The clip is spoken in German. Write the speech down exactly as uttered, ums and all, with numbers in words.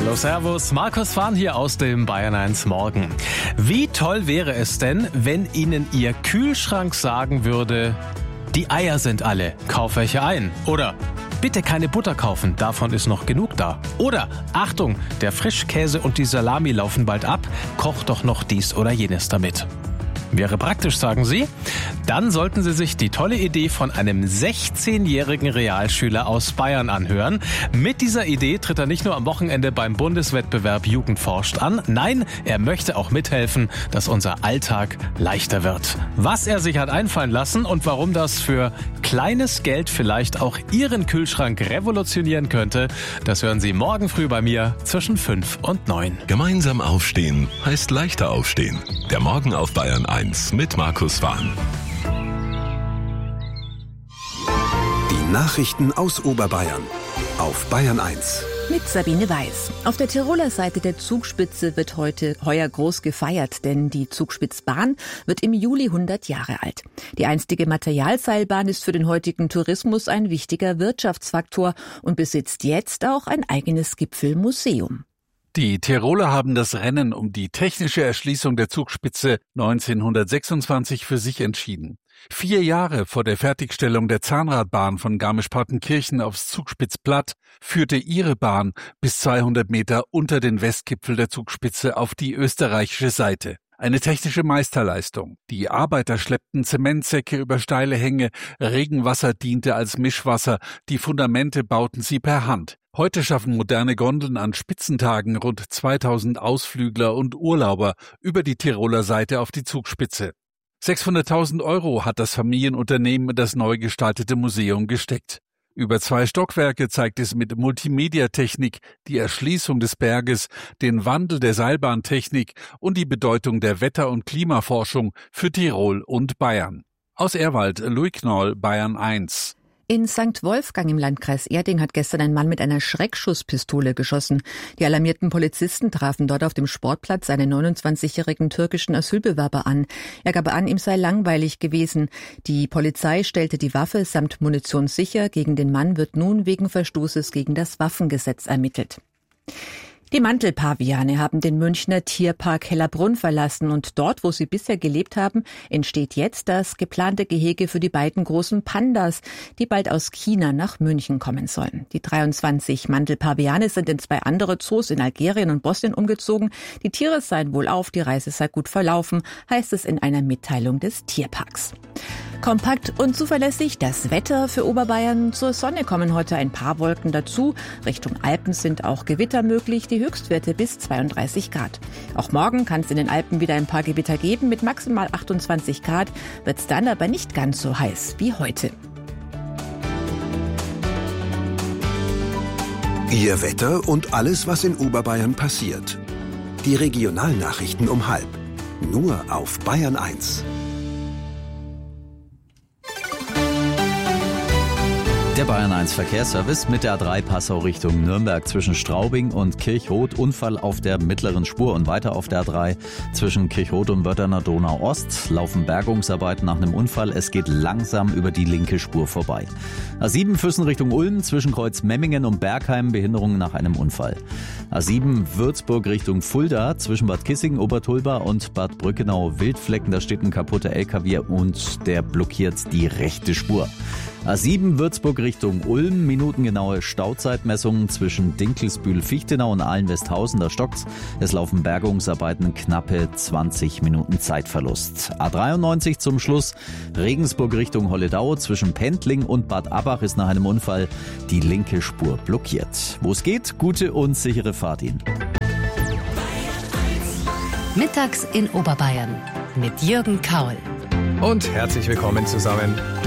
Hallo, servus, Markus Fahn hier aus dem Bayern eins Morgen. Wie toll wäre es denn, wenn Ihnen Ihr Kühlschrank sagen würde, die Eier sind alle, kauf welche ein. Oder bitte keine Butter kaufen, davon ist noch genug da. Oder Achtung, der Frischkäse und die Salami laufen bald ab, koch doch noch dies oder jenes damit. Wäre praktisch, sagen Sie? Dann sollten Sie sich die tolle Idee von einem sechzehnjährigen Realschüler aus Bayern anhören. Mit dieser Idee tritt er nicht nur am Wochenende beim Bundeswettbewerb Jugend forscht an, nein, er möchte auch mithelfen, dass unser Alltag leichter wird. Was er sich hat einfallen lassen und warum das für kleines Geld vielleicht auch Ihren Kühlschrank revolutionieren könnte, das hören Sie morgen früh bei mir zwischen fünf und neun. Gemeinsam aufstehen heißt leichter aufstehen. Der Morgen auf Bayern eins mit Markus Fahn. Die Nachrichten aus Oberbayern auf Bayern eins. Mit Sabine Weiß. Auf der Tiroler Seite der Zugspitze wird heute heuer groß gefeiert, denn die Zugspitzbahn wird im Juli hundert Jahre alt. Die einstige Materialseilbahn ist für den heutigen Tourismus ein wichtiger Wirtschaftsfaktor und besitzt jetzt auch ein eigenes Gipfelmuseum. Die Tiroler haben das Rennen um die technische Erschließung der Zugspitze neunzehnhundertsechsundzwanzig für sich entschieden. Vier Jahre vor der Fertigstellung der Zahnradbahn von Garmisch-Partenkirchen aufs Zugspitzplatt führte ihre Bahn bis zweihundert Meter unter den Westgipfel der Zugspitze auf die österreichische Seite. Eine technische Meisterleistung. Die Arbeiter schleppten Zementsäcke über steile Hänge, Regenwasser diente als Mischwasser, die Fundamente bauten sie per Hand. Heute schaffen moderne Gondeln an Spitzentagen rund zweitausend Ausflügler und Urlauber über die Tiroler Seite auf die Zugspitze. sechshunderttausend Euro hat das Familienunternehmen in das neu gestaltete Museum gesteckt. Über zwei Stockwerke zeigt es mit Multimediatechnik die Erschließung des Berges, den Wandel der Seilbahntechnik und die Bedeutung der Wetter- und Klimaforschung für Tirol und Bayern. Aus Ehrwald, Louis Knoll, Bayern eins. In Sankt Wolfgang im Landkreis Erding hat gestern ein Mann mit einer Schreckschusspistole geschossen. Die alarmierten Polizisten trafen dort auf dem Sportplatz einen neunundzwanzigjährigen türkischen Asylbewerber an. Er gab an, ihm sei langweilig gewesen. Die Polizei stellte die Waffe samt Munition sicher. Gegen den Mann wird nun wegen Verstoßes gegen das Waffengesetz ermittelt. Die Mantelpaviane haben den Münchner Tierpark Hellerbrunn verlassen und dort, wo sie bisher gelebt haben, entsteht jetzt das geplante Gehege für die beiden großen Pandas, die bald aus China nach München kommen sollen. Die dreiundzwanzig Mantelpaviane sind in zwei andere Zoos in Algerien und Bosnien umgezogen. Die Tiere seien wohlauf, die Reise sei gut verlaufen, heißt es in einer Mitteilung des Tierparks. Kompakt und zuverlässig das Wetter für Oberbayern. Zur Sonne kommen heute ein paar Wolken dazu. Richtung Alpen sind auch Gewitter möglich, die Höchstwerte bis zweiunddreißig Grad. Auch morgen kann es in den Alpen wieder ein paar Gewitter geben. Mit maximal achtundzwanzig Grad wird es dann aber nicht ganz so heiß wie heute. Ihr Wetter und alles, was in Oberbayern passiert. Die Regionalnachrichten um halb. Nur auf Bayern eins. Der Bayern eins Verkehrsservice mit der A drei Passau Richtung Nürnberg zwischen Straubing und Kirchroth. Unfall auf der mittleren Spur und weiter auf der A drei zwischen Kirchroth und Wörterner Donau Ost laufen Bergungsarbeiten nach einem Unfall. Es geht langsam über die linke Spur vorbei. A sieben Füssen Richtung Ulm zwischen Kreuz Memmingen und Bergheim Behinderungen nach einem Unfall. A sieben Würzburg Richtung Fulda zwischen Bad Kissingen, Obertulba und Bad Brückenau Wildflecken. Da steht ein kaputter L K W und der blockiert die rechte Spur. A sieben Würzburg Richtung Ulm, minutengenaue Stauzeitmessungen zwischen Dinkelsbühl-Fichtenau und Ahlen-Westhausen, da stockt's. Es laufen Bergungsarbeiten, knappe zwanzig Minuten Zeitverlust. A dreiundneunzig zum Schluss, Regensburg Richtung Holledau, zwischen Pendling und Bad Abbach ist nach einem Unfall die linke Spur blockiert. Wo es geht, gute und sichere Fahrt Ihnen. Mittags in Oberbayern mit Jürgen Kaul. Und herzlich willkommen zusammen.